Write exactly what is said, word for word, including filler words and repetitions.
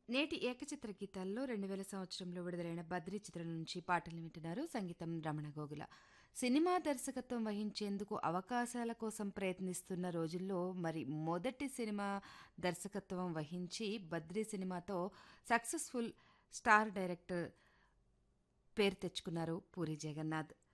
నేటి ఏకచిత్ర గీతాల్లో రెండు వేల సంవత్సరంలో విడుదలైన బద్రీ చిత్రం నుంచి పాటలు వింటున్నారు. సంగీతం రమణ గోగుల. సినిమా దర్శకత్వం వహించేందుకు అవకాశాల కోసం ప్రయత్నిస్తున్న రోజుల్లో మరి మొదటి సినిమా దర్శకత్వం వహించి బద్రీ సినిమాతో సక్సెస్ఫుల్ స్టార్ డైరెక్టర్ పేరు తెచ్చుకున్నారు పూరి జగన్నాథ్.